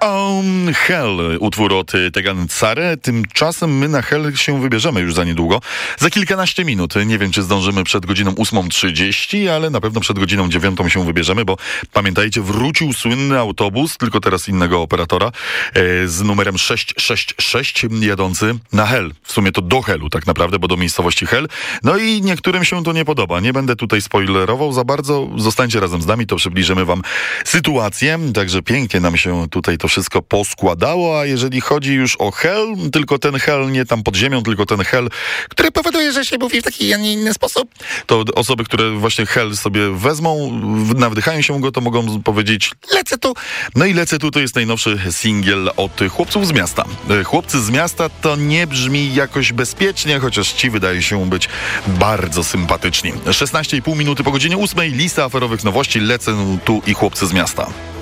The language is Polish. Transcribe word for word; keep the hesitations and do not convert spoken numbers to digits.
Um, Hell, utwór od Tegan Sare. Tymczasem my na Hell się wybierzemy już za niedługo. Za kilkanaście minut. Nie wiem, czy zdążymy przed godziną ósmą trzydzieści, ale na pewno przed godziną dziewiątą się wybierzemy, bo pamiętajcie, wrócił słynny autobus, tylko teraz innego operatora, e, z numerem sześć sześć sześć, jadący na Hell. W sumie to do Hellu tak naprawdę, bo do miejscowości Hell. No i niektórym się to nie podoba. Nie będę tutaj spoilerował za bardzo. Zostańcie razem z nami, to przybliżymy wam sytuację. Także pięknie nam się tutaj to wszystko poskładało, a jeżeli chodzi już o Hell, tylko ten Hell, nie tam pod ziemią, tylko ten Hell, który powoduje, że się mówi w taki, a nie inny sposób, to osoby, które właśnie Hell sobie wezmą, nawdychają się go, to mogą powiedzieć: lecę tu. No i lecę tu to jest najnowszy singiel od Chłopców z Miasta. Chłopcy z Miasta to nie brzmi jakoś bezpiecznie, chociaż ci wydaje się być bardzo sympatyczni. szesnaście i pół minuty po godzinie ósmej, lista aferowych nowości, lecę tu i Chłopcy z Miasta.